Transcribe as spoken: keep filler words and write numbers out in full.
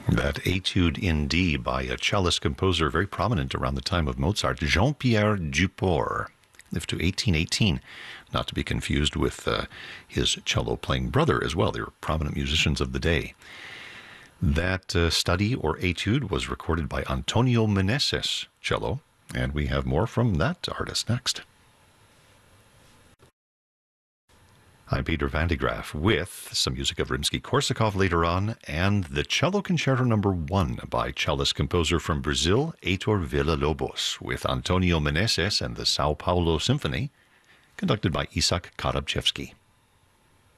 That Etude in D by a cellist composer very prominent around the time of Mozart, Jean-Pierre Duport, lived to eighteen eighteen, not to be confused with uh, his cello-playing brother as well. They were prominent musicians of the day. That uh, study or etude was recorded by Antonio Meneses, cello, and we have more from that artist next. I'm Peter Van de Graaff with some music of Rimsky-Korsakov later on, and the Cello Concerto Number One by cellist-composer from Brazil, Heitor Villa-Lobos, with Antonio Meneses and the Sao Paulo Symphony, conducted by Isaac Karabchevsky.